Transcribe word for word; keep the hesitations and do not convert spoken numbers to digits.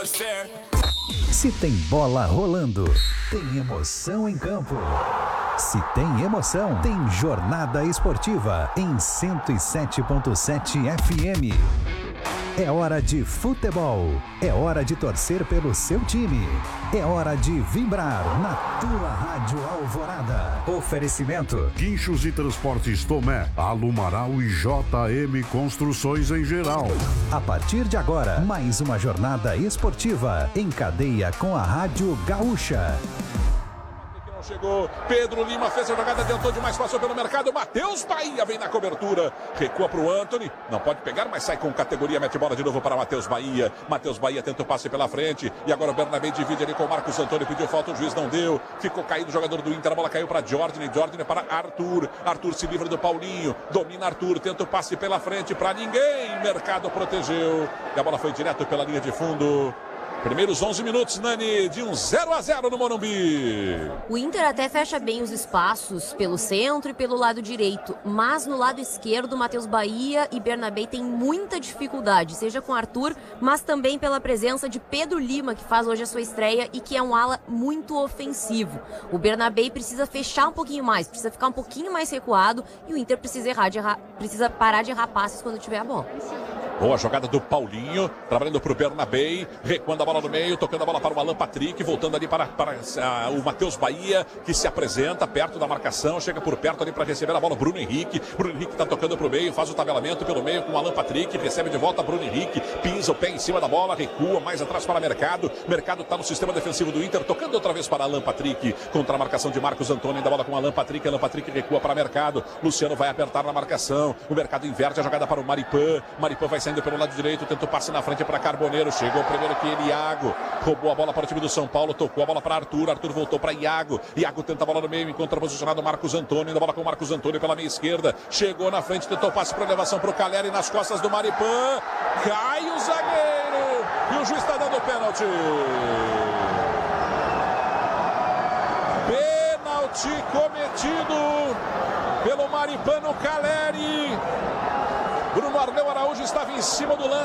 Se tem bola rolando, tem emoção em campo. Se tem emoção, tem Jornada Esportiva em cento e sete ponto sete F M. É hora de futebol, é hora de torcer pelo seu time, é hora de vibrar na tua Rádio Alvorada. Oferecimento: Guinchos e Transportes Tomé, Alumaral e J M Construções em geral. A partir de agora, mais uma jornada esportiva em cadeia com a Rádio Gaúcha. Chegou, Pedro Lima fez a jogada, tentou demais, passou pelo mercado, Matheus Bahia vem na cobertura, recua para o Antony, não pode pegar, mas sai com categoria, mete bola de novo para Matheus Bahia, Matheus Bahia tenta o passe pela frente, e agora o Bernabé divide ali com o Marcos Antônio, pediu falta, o juiz não deu, ficou caído o jogador do Inter, a bola caiu para Jordan, Jordan para Arthur, Arthur se livra do Paulinho, domina Arthur, tenta o passe pela frente para ninguém, Mercado protegeu, e a bola foi direto pela linha de fundo. Primeiros onze minutos, Nani, de um zero a zero no Morumbi. O Inter até fecha bem os espaços pelo centro e pelo lado direito, mas no lado esquerdo, Matheus Bahia e Bernabé têm muita dificuldade, seja com Arthur, mas também pela presença de Pedro Lima, que faz hoje a sua estreia e que é um ala muito ofensivo. O Bernabé precisa fechar um pouquinho mais, precisa ficar um pouquinho mais recuado e o Inter precisa, errar de errar, precisa parar de errar passes quando tiver a bola. Boa jogada do Paulinho, trabalhando para o Bernabé, recuando a bola no meio, tocando a bola para o Alan Patrick, voltando ali para, para uh, o Matheus Bahia, que se apresenta perto da marcação, chega por perto ali para receber a bola, Bruno Henrique, Bruno Henrique está tocando para o meio, faz o tabelamento pelo meio com o Alan Patrick, recebe de volta Bruno Henrique, pisa o pé em cima da bola, recua mais atrás para Mercado, Mercado está no sistema defensivo do Inter, tocando outra vez para Alan Patrick, contra a marcação de Marcos Antônio, ainda a bola com o Alan Patrick, Alan Patrick recua para Mercado, Luciano vai apertar na marcação, o Mercado inverte a jogada para o Maripan, Maripan vai saindo pelo lado direito, tentou passe na frente para Carboneiro, chegou primeiro que ele, Iago, roubou a bola para o time do São Paulo, tocou a bola para Arthur, Arthur voltou para Iago, Iago tenta a bola no meio, encontra posicionado Marcos Antônio, ainda a bola com o Marcos Antônio pela meia esquerda, chegou na frente, tentou passe para elevação para o Caleri nas costas do Maripan, cai o zagueiro, e o juiz está dando pênalti. Pênalti cometido pelo Maripan no Caleri. Bruno Arleu Araújo estava em cima do lance.